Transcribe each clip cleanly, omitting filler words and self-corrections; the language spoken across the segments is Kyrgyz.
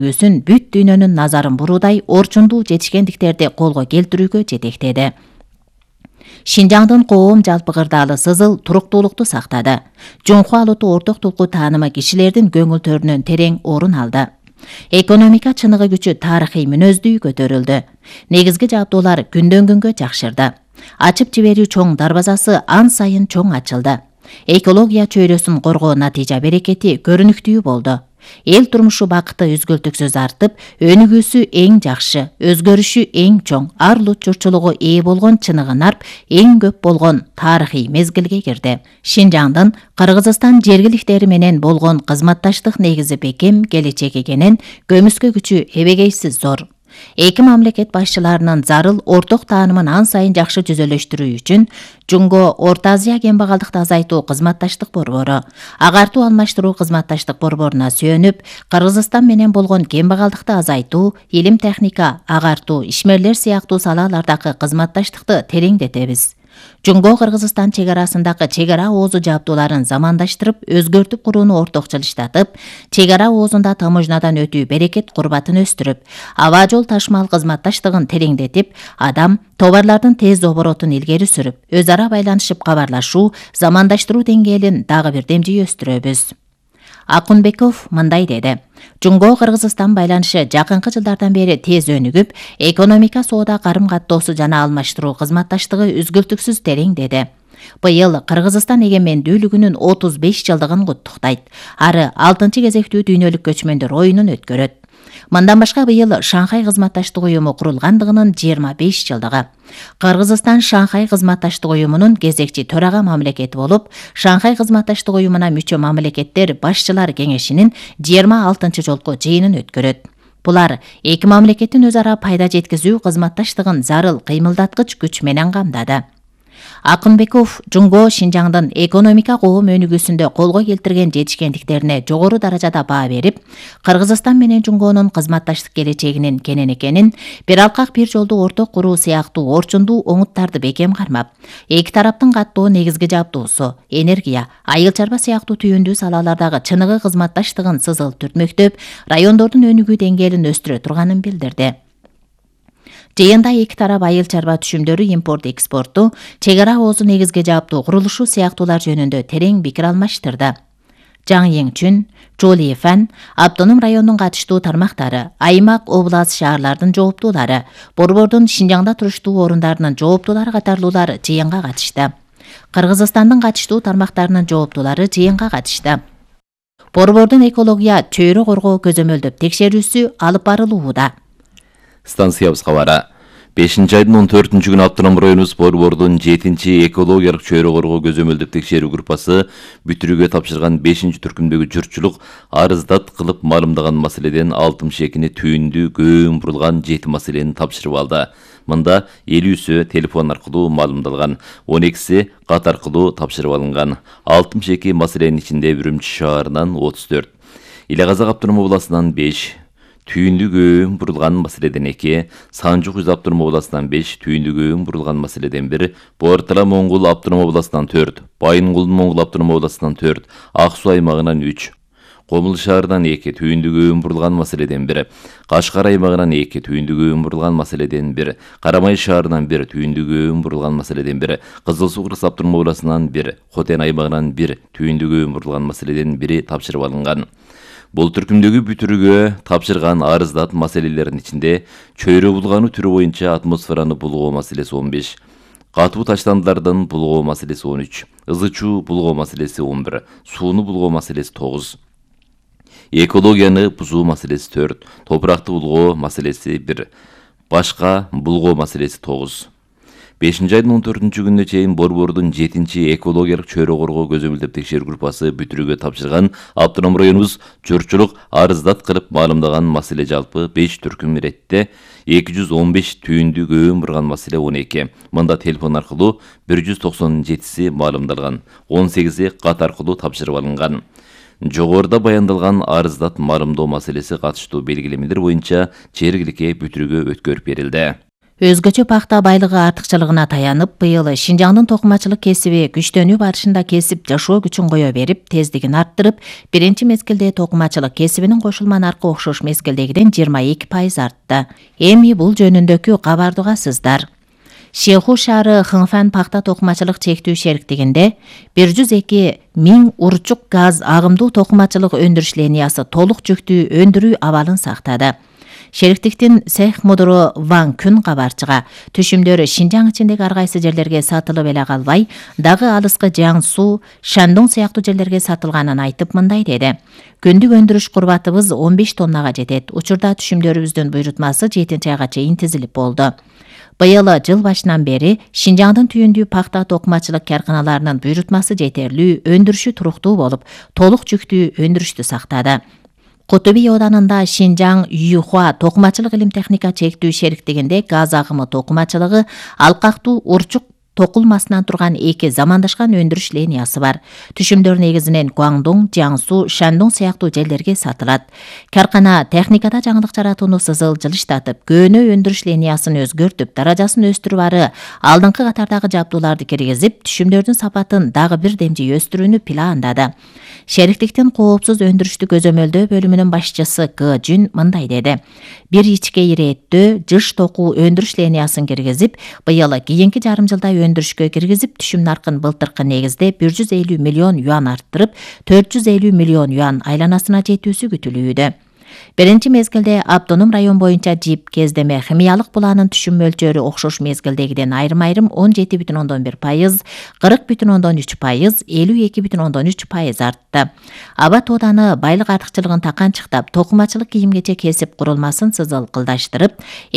өсүн бүт дүйнөнүн назарын буруудай орчундуу жетишкендиктерди колго келтирүүгө жетектеди. Шинжаңдын коом жалпы кырдаалы сызыл туруктуулукту сактады. Жунхуа алуту орток тулку таанымы кишилердин көңүлтөрүнөн терең орун алды. Экономика чыныгы күчү тарыхый мүнөздүү көтөрүлдү. Негизги жабдуулар күндөн күнгө жакшырды. Ачып жиберүү чоң дарбазасы ан сайын чоң ачылды. Экология чөйрөсүн коргоо натыйжа берекети көрүнүктүү болду. Эл турмушу бакыты үзгүлтүксүз артып, өнүгүүсү эң жакшы, өзгөрүшү эң чоң, ар улут журтчулугу ээ болгон чыныгы нарп эң көп болгон тарыхый мезгилге кирди. Шинжаңдын Кыргызстан жергиликтери менен болгон кызматташтык негизи бекем, келечеги кенен, көмүскө күчү эбегейсиз зор. Эки мамлекет башчыларынын зарыл орток таанымын ан сайын жакшы жүзөлөштүрүү үчүн Жунго Орто Азия кембагалдыкты азайтуу кызматташтык борбору, агартуу алмаштыруу кызматташтык борборуна сүйөнүп, Кыргызстан менен болгон кембагалдыкты азайтуу, илим техника, агартуу, ишмерлер сыяктуу салалардагы кызматташтыкты тереңдетебиз. Жунго Кыргызстан чек арасындагы чек ара оозу жабдууларын замандаштырып, өзгөртүп курууну ортокчулуштатып, чек ара оозунда таможнядан өтүү берекет курбатын өстүрүп, аба жол ташмал кызматташтыгын тереңдетип, адам, товарлардын тез оборотун илгери сүрүп, өз ара байланышып кабарлашуу, замандаштыруу деңгээлин дагы бир демжий өстүрөбүз. Акунбеков мындай деди. Жунго Кыргызстан байланышы жакынкы жылдардан бери тез өнүгүп, экономика, соода, карым-каттоосу жана алмаштыруу кызматташтыгы үзгүлтүксүз тереңдеди. Быйыл Кыргызстан эгемендүүлүгүнүн 35 жылдыгын куттуктайт. Ары 6-кезектүү дүйнөлүк көчмөндөр оюнун өткөрөт. Мындан башка быйыл Шанхай кызматташтык уюму курулгандыгынын 25 жылдыгы. Кыргызстан Шанхай кызматташтык уюмунун кезекчи төрага мамлекети болуп, Шанхай кызматташтык уюмуна мүчө мамлекеттер башчылар кеңешинин 26 жолку жыйынын өткөрөт. Булар эки мамлекеттин өз ара пайда жеткизүү кызматташтыгын зарыл кыймылдаткыч күч менен камдады. Акунбеков Жунго Шинжаңдын экономика коом өнүгүүсүндө колго келтирген жетишкендиктерине жогору даражада баа берип, Кыргызстан менен Жунгонун кызматташтык келечегинин кенен экенин, бир алкак бир жолду орток куруу сыяктуу орчундуу оңуттарды бекем кармап, эки тараптын каттоо негизги жабдуусу, энергия, айыл чарба сыяктуу түйүндүү салалардагы чыныгы кызматташтыгын сызыл түртмөктөп, райондордун өнүгүү деңгээлин өстүрө турганын билдирди. Жыйында эки тарап айыл чарба түшүмдөрү, импорт экспорту, чек ара оозу негизги жабдуу курулушу сыяктуулар жөнүндө терең пикир алмаштырды. Жаң Еңчүн, Чоли Фан, автоном райондун катыштуу тармактары, аймак, область, шаарлардын жооптуулары, борбордун Шинжаңда туруштуу орундарынын жооптуулары катарлуулар жыйынга катышты. Кыргызстандын катыштуу тармактарынын жооптуулары жыйынга катышты. Борбордун экология, чөйрө коргоо көзөмөлдөп текшерүүсү алып барылууда. Станциябыз кабары. 5-айдын 14-күнү Автоном районубуз борбордун 7-чи экологиялык чөйрө коргоо көзөмөлдөп текшерүү группасы бүтүрүүгө тапшырган 5-түркүмдөгү журтчулук арыздат кылып маалымдаган маселеден 62-ни түйүндүү көөн бурулган 7 маселени тапшырып алды. Мында 50-сү телефон аркылуу маалымдалган, 12-си кат аркылуу тапшырып алынган. 62 маселенин ичинде Үрүмчү шаарынан 34, Иле Казак автоном областынан 5, түйүндүү көөн бурулган маселеден 2, Санжук Үз автоном областынан 5, түйүндүү көөн бурулган маселеден 1, Бортала Моңгул автоном областынан 4, Байынгул Моңгул автоном областынан 4, Ак Суу аймагынан 3, Комул шаарынан 2, түйүндүү көөн бурулган маселеден 1, Кашкар аймагынан 2, түйүндүү көөн бурулган маселеден 1, Карамай шаарынан 1, түйүндүү көөн бурулган маселеден 1, Кызыл Суу Кыргыз автоном областынан 1, Хотен аймагынан 1, түйүндүү көөн бурулган маселеден 1 тапшырып алынган. Бул түркүмдөгү бүтүрүүгө тапшырган арыздат маселелердин ичинде чөйрө булгану түрү боюнча атмосфераны булгоо маселеси 15, катуу таштандылардын булгоо маселеси 13, ызычуу булгоо маселеси 11, сууну булгоо маселеси 9, экологияны бузуу маселеси 4, топуракты булгоо маселеси 1, башка булгоо маселеси 9. 5-айдын 14-күнүнө чейин борбордун 7-чи экологиялык чөйрө коргоо көзөмөлдөп текшерүү группасы бүтүрүүгө тапшырган автоном районубуз журтчулук арыздат кылып маалымдаган маселе жалпы 5 түркүм иретте 215 түйүндүү көөн бурган маселе 12. Мында телефон аркылуу 197си маалымдалган, 18и кат аркылуу тапшырып алынган. Жогоруда баяндалган арыздат маалымдоо маселеси катыштуу белгилемелер боюнча жергиликке бүтүрүүгө өткөрүп берилди. Өзгөчө пахта байлыгы артыкчылыгына таянып, быйыл Шинжаңдын токумачылык кесиби күчтөнүү барышында кесип жашоо күчүн кое берип, тездигин арттырып, биринчи мезгилде токумачылык кесибинин кошулма наркы окшош мезгилдегиден 22% артты. Эми бул жөнүндөгү кабарды угасыздар. Шеху шаары Хыңфан пахта токумачылык чектүү шериктигинде 102 000 урчук газ агымдуу токумачылык өндүрүш линиясы толук жүктүү өндүрүү абалын сактады. Шериктиктин цех мудуру Ван Күн кабарчыга түшүмдөр Шинжаң ичиндеги ар кайсы жерлерге сатылып эле калбай, дагы алыскы Жаңсу, Шандong сыяктуу жерлерге сатылганын айтып мындай деди. Күндүк өндүрүш курбатыбыз 15 тоннага жетет. Учурда түшүмдөрүбүздүн буйрутмасы 7-айга чейин тизилип болду. Быйыл жыл башынан бери Шинжаңдын түйүндүү пахта токумачылык карканаларынын буйрутмасы жетерлүү, өндүрүшү туруктуу болуп, толук жүктүү өндүрүштү сактады. Кутуби оданында Шинжаң Юхуа токумачылык илим техника чектүү шериктигинде газ агымы токумачылыгы алкактуу урчук токулмасынан турган 2 замандашкан өндүрүш линиясы бар. Түшүмдөр негизинен Гуандong, Жаңсу, Шандong сыяктуу жерлерге сатылат. Каркана техникада жаңылык жаратууну сызыл жылыштатып, көөнө өндүрүш линиясын өзгөртүп, даражасын өстүрүп ары алдыңкы катардагы жабдууларды киргизип, түшүмдөрдүн сапатын дагы бир демжи өстүрүүнү пландады. Шериктиктин коопсуз өндүрүштү көзөмөлдөө бөлүмүнүн башчысы Г Жүн мындай деди. Бир ичке ирээттөө жыш току өндүрүш линиясын киргизип, быйыл кийинки жарым жылда өндүрүшкө киргизип, түшүм наркын былтыркы негизде 150 миллион юан арттырып, 450 миллион юан айланасына жетүүсү күтүлүүдө. Биринчи мезгилде автоном район боюнча ЖИП кездеме химиялык буланын түшүм мөлчөрү окшош мезгилдегиден айрым-айрым 17,1%, 40,3%, 52,3% артты. Аба тооданы байлык артыкчылыгын таканчыктап, токумачылык кийим-кечек кесип курулмасын сызылкылдаштырып,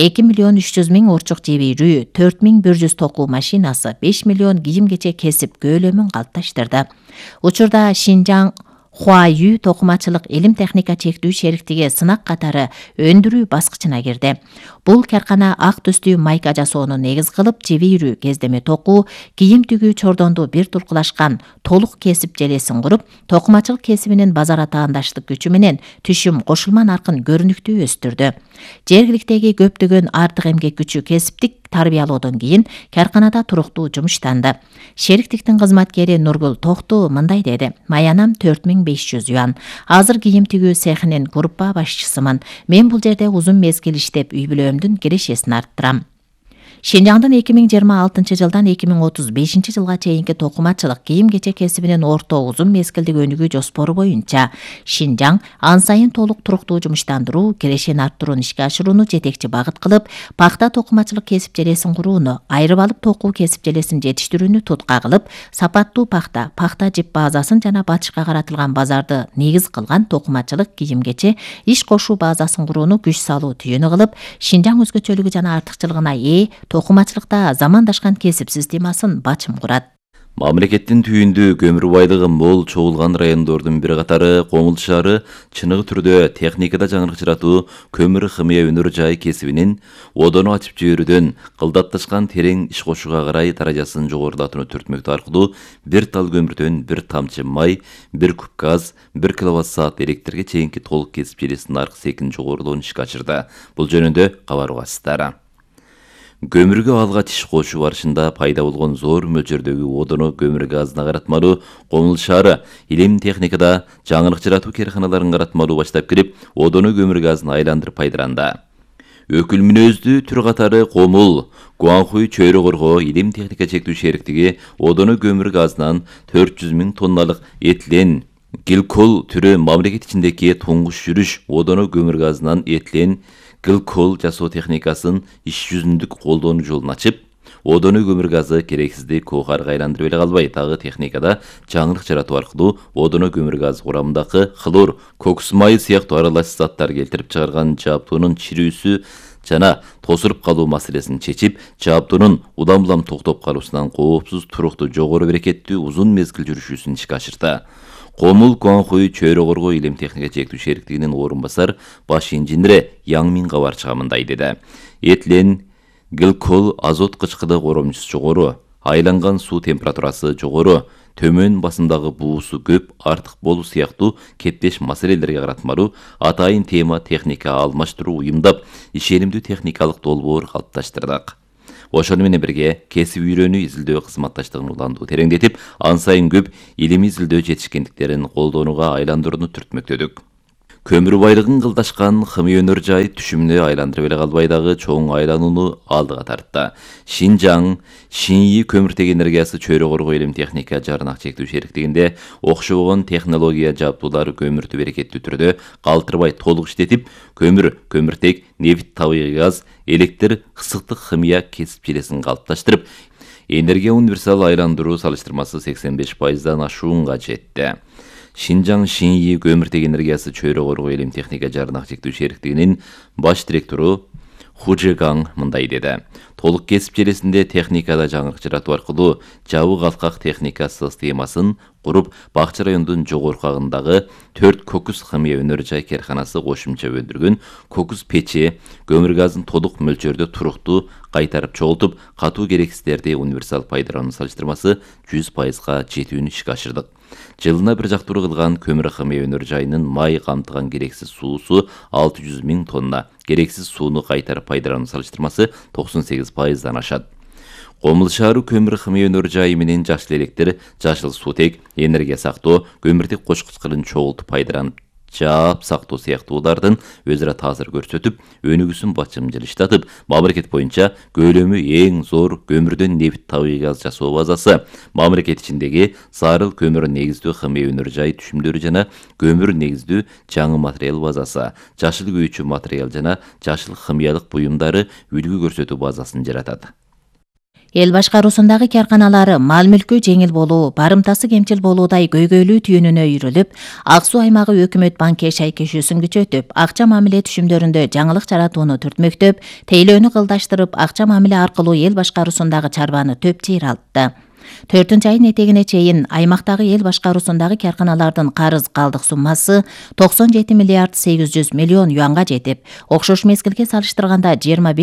2,3 миң урчук жебирүү, 4,100 току машинасы, 5 миллион кийим-кечек кесип көөлөмүн калыпташтырды. Учурда Шинжаң Хуаю токумачылык илим техника чектүү шериктиги сынак катары өндүрүү баскычына кирди. Бул каркана ак түстүү майка жасоону негиз кылып, жебирүү, кездеме току, кийим түгүү чордонду бир туркулашкан толук кесип желесин куруп, токумачылык кесибинин базар атаандаштык күчү менен түшүм кошулма наркын көрүнүктүү өстүрдү. Жергиликтеги көптөгөн артык эмгек күчү кесиптик тарбиялоодон кийин карканада туруктуу жумуштанды. Шериктиктин кызматкери Нургул Токту мындай деди. Маянам 4500 юан. Азыр кийим тигүү цехинин группа башчысымын. Мен бул жерде узун мезгил иштеп, үй бүлөмдүн кирешесин арттырам. Шинжаңдын 2026 жылдан 2035 жылга чейинки токумачылык кийим-кечек кесибинин орто узун мезгилдик өнүгүү жоспору боюнча Шинжаң ан сайын толук туруктуу жумуштандыруу, кирешени арттырууну ишке ашырууну жетекчи багыт кылып, пахта токумачылык кесип желесин курууну, айрып алып токуу кесип желесин жетиштирүүнү тутка кылып, сапаттуу пахта, пахта жип базасын жана батышка каратылган базарды негиз кылган токумачылык кийим-кече иш кошуу базасын курууну күч салуу түйүнү кылып, Шинжаң өзгөчөлүгү жана артыкчылыгына ээ токумачылыкта замандашкан кесип системасын бачым курат. Мамлекеттин түйүндүү көмүр байлыгы мол чогулган райондордун бир катары Комул шаары чыныгы түрдө техникада жаңылык жаратуу, көмүр химия өнөр жай кесибинин одону ачып жиберүүдөн кылдатташкан терең иш кошууга карай даражасын жогорулатууну түртмөктүү аркылуу бир тал көмүрдөн бир тамчы май, бир куб газ, 1 киловатт-саат электрге чейинки толук кесип желесинин наркы секин жогорулоонун ишке ашырды. Бул жөнүндө кабар угасыздар. Көмүргө алгач иш кошуу барышында пайда болгон зор мөлчөрдөгү одону көмүр газына каратмалуу Комул шаары илим техникада жаңылык жаратуу карканаларын каратмалуу баштап кирип, одону көмүр газын айландырып пайдаланды. Өкүл мүнөздүү түр катары Комул, Гуанхуй чөйрө коргоо илим техника чектүү шериктиги одону көмүр газынан 400 000 тонналык этилен гликол түрү мамлекет ичиндеги туңгуш жүрүш одону көмүр газынан этилен гликол жасоо техникасын иш жүзүндүк колдонуу жолун ачып, одону көмүр газы керексиздик коохарга айландырып эле калбай, дагы техникада жаңылык жаратуу аркылуу одону көмүр газы курамындагы хлор, кокс майы сыяктуу аралаш заттар келтирип чыгарган жабдуунун чирүүсү жана тосуруп калуу маселесин чечип, жабдуунун улам-улам токтоп калуусунан коопсуз, туруктуу, жогору берекеттүү узун мезгил жүрүшүүсүн ишке ашырды. Комул Гуанхуй чөйрө коргоо илим техника чектүү шериктигинин орун басар баш инженери Яң Мин кабарчыга мындай деди. Этилен гликол азот кычкыды коромчусу жогору, айланган суу температурасы жогору, төмөн басымдагы буусу көп, артык болуу сыяктуу кептеш маселелерге каратмалуу атайын тема техника алмаштыруу уюмдап, ишенимдүү техникалык долбоор калыпташтырдык. Ошону менен бирге кесип үйрөнүү изилдөө кызматташтыгын улантуу тереңдетип, ан сайын көп илимий изилдөө жетишкендиктерин колдонууга айландырууну түртмөктөдүк. Көмүр байлыгын кылдашкан хымый өнөр жай түшүмүнө айландырып эле калбай дагы чоң айланууну алдыга тартты. Шинжаң Шинйи көмүртек энергиясы чөйрө коргоо илим техника жарнак чектүү шериктигинде окшобогон технология жабдуулары көмүртү берекеттүү түрдө калтырбай толук иштетип, көмүртек, нефть, табигый газ, электр, ысыктык химия кесип желесин калыпташтырып, энергия универсал айландыруу салыштырмасы 85%дан ашуунга жетти. Шинжаң Шинйи көмүртек энергиясы чөйрө коргоо илим техника жарнак чектүү шериктигинин баш директору Хужегаң мындай деди. Толук кесип желесинде техникада жаңырык жаратуу аркылуу жабык алкак техника системасын куруп, Бакчы районунун жогорку агындагы 4 кокус химия өнөр жай керканасы кошумча өндүргөн кокус печи, көмүр газын толук мөлчөрдө туруктуу кайтарып чогултуп, катуу керексиздерди универсал пайдалануу салыштырмасы 100%га жетүүнү ишке ашырдык. Жылына бир жактыруу кылган көмүр химия өнөр жайынын май камтыган керексиз суусу 600 000 тонна, керексиз сууну кайтарып пайдалануу салыштырмасы 98%дан ашат. Комул шаару көмүр химия өнөр жайы менен жашыл электр, жашыл суутек, энергия сактоо, көмүртек кочкучкырын чогултуп пайдаланып жаап сактоо сыяктуулардын өзү ара таасир көрсөтүп, өнүгүүсүн бачым жылыштатып, мамлекет боюнча көлөмү эң зор көмүрдөн нефть, табигый газ жасоо базасы, мамлекет ичиндеги зарыл көмүр негиздүү химия өнөр жай түшүмдөрү жана көмүр негиздүү жаңы материал базасы, жашыл күйүүчү материал жана жашыл химиялык буюмдары үлгү көрсөтүү базасын жаратат. Эл башкаруусундагы карканалары мал-мүлкү жеңил болуу, барымтасы кемчил болуудай көйгөйлүү түйүнүнө үйрүлүп, Ак Суу аймагы өкмөт банки шайкешүүсүн күчөтүп, акча мамиле түшүмдөрүндө жаңылык жаратууну түртмөктөп, тейлөөнү кылдаштырып, акча мамиле аркылуу эл башкаруусундагы чарбаны төп чыйралтты. 4-айын этегине чейин аймактагы эл башкаруусундагы карканалардын карыз калдык суммасы 97 миллиард 800 миллион юанга жетип, окшош мезгилге салыштырганда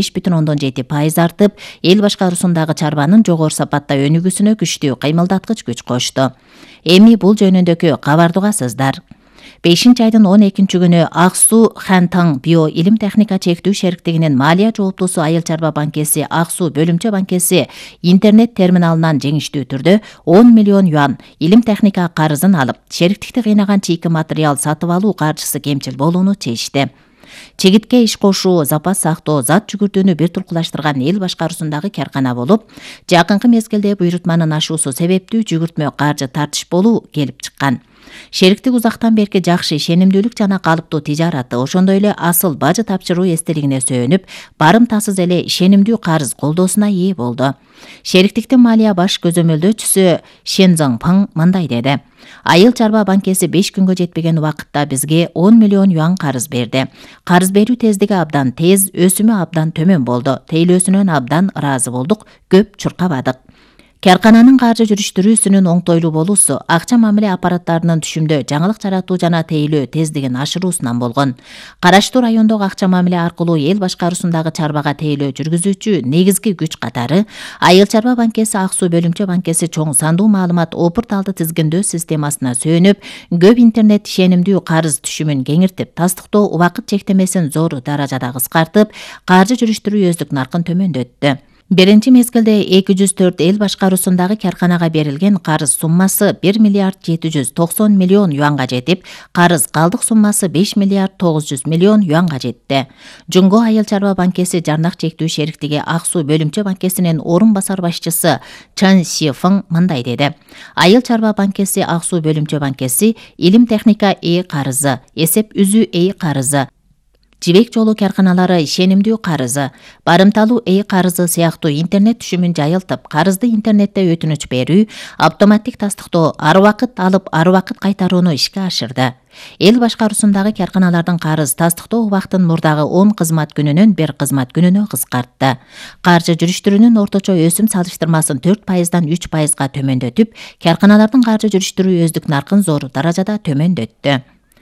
25,7% артып, эл башкаруусундагы чарбанын жогору сапатта өнүгүүсүнө күчтүү кыймылдаткыч күч кошту. Эми бул жөнүндөгү кабарды угасыздар. 5-айдын 12-күнү Ак Суу Хантаң био илим техника чектүү шериктигинин малия жооптуусу Айыл чарба банкеси Ак Суу бөлүмчө банкеси интернет терминалынан жеңиштүү түрдө 10 миллион юан илим техника карызын алып, шериктикти кыйнаган чийки материал сатып алуу каржысы кемчил болууну чечти. Чегитке иш кошуу, запас сактоо, зат жүгүртүүнү бир туркулаштырган эл башкаруусундагы каркана болуп, жакынкы мезгилде буйрутманын ашуусу себептүү жүгүртмө каржы тартыш болуу келип чыккан. Шериктик узактан берки жакшы ишенимдүүлүк жана калыптуу тижараты, ошондой эле асыл бажы тапшыруу эстелигине сөөнүп, барымтасыз эле ишенимдүү карыз колдоосуна ээ болду. Шериктиктин малия баш көзөмөлдөөчүсү Шен Заңпаң мындай деди. Айыл чарба банкеси 5 күнгө жетпеген убакытта бизге 10 миллион юан карыз берди. Карыз берүү тездиги абдан тез, өсүмү абдан төмөн болду. Тейлөөсүнөн абдан ыраазы болдук, көп чуркабадык. Каркананын каржы жүрүштүрүүсүнүн оңтойлуу болуусу акча мамиле аппараттарынын түшүмдө жаңылык жаратуу жана тейлөө тездигин ашыруусунан болгон. Караштуу райондогу акча мамиле аркылуу эл башкаруусундагы чарбага тейлөө жүргүзүүчү негизги күч катары Айыл чарба банкеси Ак Суу бөлүмчө банкеси чоң сандуу маалымат опурталды тизгиндөө системасына сөөнүп, көп интернет ишенимдүү карыз түшүмүн кеңиртип, тастыктоо убакыт чектемесин зор даражада кыскартып, каржы жүрүштүрүү өздүк наркын төмөндөттү. Биринчи мезгилде 204 эл башкаруусундагы карканага берилген карыз суммасы 1 миллиард 790 миллион юанга жетип, карыз калдык суммасы 5 миллиард 900 миллион юанга жетти. Жунго Айыл чарба банкеси жарнак чектүү шериктиги Ак Суу бөлүмчө банкесинин орун басар башчысы Чан Сифың мындай деди. Айыл чарба банкеси Ак Суу бөлүмчө банкеси илим техника карызы, эсеп үзүү карызы, жибек жолу карканалары ишенимдүү карызы, барымталуу карызы сыяктуу интернет түшүмүн жайылтып, карызды интернетте өтүнүч берүү, автоматтик тастыктоо, ар убакыт алып, ар убакыт кайтарууну ишке ашырды. Эл башкаруусундагы карканалардын карыз тастыктоо убактын мурдагы 10 кызмат күнүнөн 1 кызмат күнүнө кыскартты. Каржы жүрүштүрүүнүн орточо өсүм салыштырмасын 4%дан 3%га төмөндөтүп, карканалардын каржы жүрүштүрүү өздүк наркын зор даражада төмөндөттү.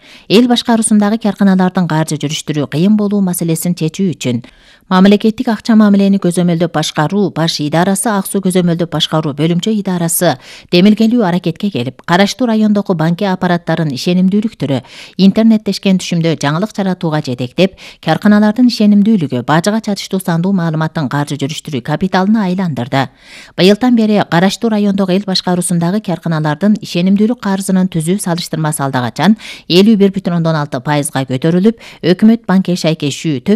Эл башкаруусундагы карканалардын каржы жүрүштүрүү кыйын болуу маселесин чечүү үчүн мамлекеттик акча мамилени көзөмөлдөп башкаруу баш идарасы ак суу көзөмөлдөп башкаруу бөлүмчө идарасы демилгелүү аракетке келип, караштуу райондогу банки аппараттарын ишенимдүүлүктөрү интернеттешкен түшүмдө жаңылык жаратууга жетектеп, карканалардын ишенимдүүлүгү бажыга чатыштуу сандуу маалыматтын каржы жүрүштүрүү капиталына айландырды. Быйылдан бери караштуу райондогу эл башкаруусундагы карканалардын ишенимдүүлүк карызынын түзүү салыштырма салдагачан 51,6%га көтөрүлүп, өкмөт банкке шайкеш төп